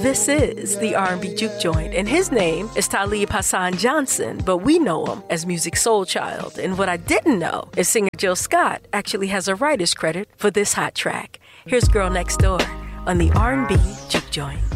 This is the R&B Juke Joint, and his name is Talib Hassan Johnson, but we know him as Musiq Soulchild. And what I didn't know is singer Jill Scott actually has a writer's credit for this hot track. Here's Girl Next Door on the R&B Juke Joint.